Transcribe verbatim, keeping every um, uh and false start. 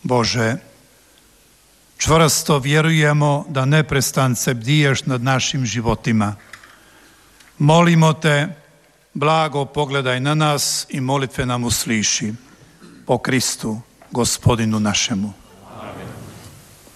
Bože, čvrsto vjerujemo da neprestance bdiješ nad našim životima. Molimo te, blago pogledaj na nas i molitve nam usliši. Po Kristu, Gospodinu našemu.